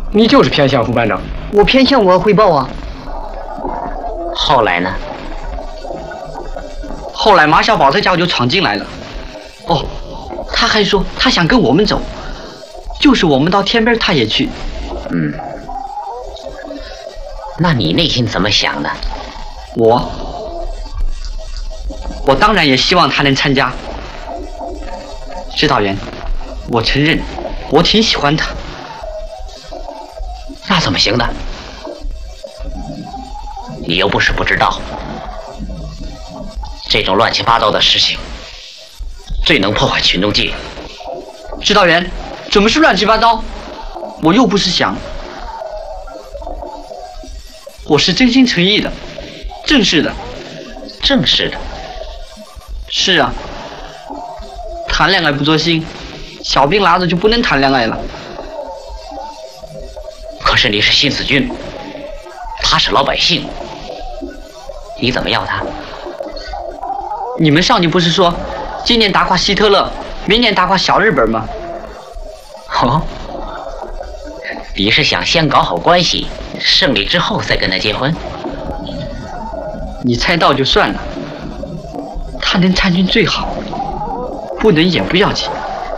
你就是偏向副班长。 我偏向我汇报啊。 后来呢？ 后来马小宝这家伙就闯进来了。哦，他还说他想跟我们走，就是我们到天边他也去。 那你内心怎么想的？ 我当然也希望他能参加。指导员，我承认我挺喜欢他。 那怎么行呢？你又不是不知道，这种乱七八糟的事情最能破坏群众纪律。 指导员，怎么是乱七八糟？我又不是想，我是真心诚意的，正式的。 正式的？ 是啊，谈恋爱不做心，小兵拿着就不能谈恋爱了。 可是你是新四军，他是老百姓，你怎么要他？ 你们上级不是说今年打垮希特勒，明年打垮小日本吗？ 哦，你是想先搞好关系，胜利之后再跟他结婚？ 你猜到就算了，他能参军最好，不能也不要紧。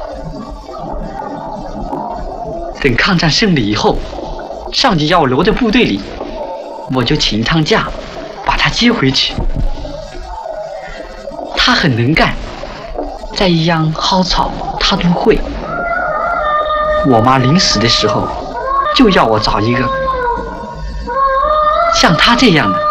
等抗战胜利以后，上级要我留在部队里，我就请一趟假，把他接回去。他很能干，在一样蒿草他都会。我妈临死的时候就要我找一个像他这样的。